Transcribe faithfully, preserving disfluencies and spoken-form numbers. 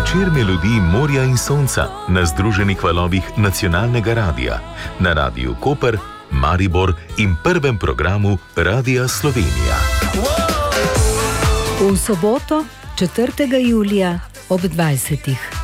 večer melodij morja in sonca na združenih valovih nacionalnega radia, na Radiu Koper, Maribor in prvem programu Radia Slovenija. V soboto, četrtega julija ob dvajsetih.